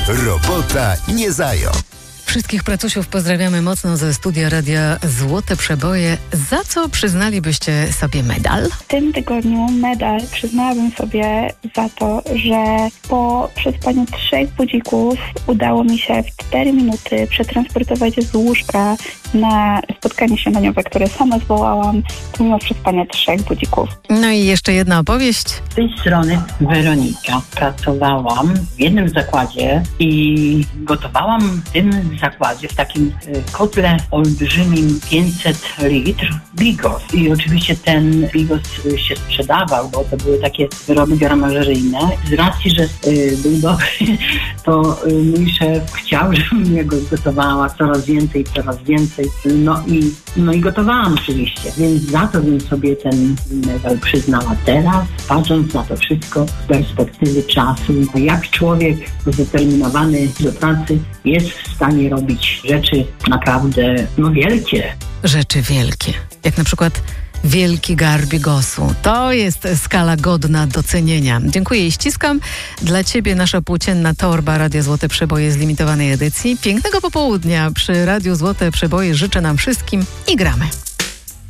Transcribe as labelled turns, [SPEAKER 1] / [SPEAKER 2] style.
[SPEAKER 1] Robota nie zajął.
[SPEAKER 2] Wszystkich pracusiów pozdrawiamy mocno ze studia Radia Złote Przeboje. Za co przyznalibyście sobie medal?
[SPEAKER 3] W tym tygodniu medal przyznałabym sobie za to, że po przespaniu 3 budzików udało mi się w 4 minuty przetransportować z łóżka na spotkanie śniadaniowe, które sama zwołałam, pomimo przespania 3 budzików.
[SPEAKER 2] No i jeszcze jedna opowieść.
[SPEAKER 4] Z tej strony Weronika. Pracowałam w jednym zakładzie i gotowałam w tym zakładzie, w takim kotle olbrzymim 500 litrów bigos. I oczywiście ten bigos się sprzedawał, bo to były takie wyroby gramarzyjne. Z racji, że był dobry, to mój szef chciał, żebym ja go gotowała coraz więcej. No i gotowałam oczywiście. Więc za to bym sobie ten medal przyznała teraz, patrząc na to wszystko z perspektywy czasu. Jak człowiek zdeterminowany do pracy jest w stanie robić rzeczy naprawdę wielkie.
[SPEAKER 2] Rzeczy wielkie. Jak na przykład wielki gar bigosu. To jest skala godna docenienia. Dziękuję i ściskam. Dla Ciebie nasza płócienna torba Radia Złote Przeboje z limitowanej edycji. Pięknego popołudnia przy Radiu Złote Przeboje życzę nam wszystkim i gramy.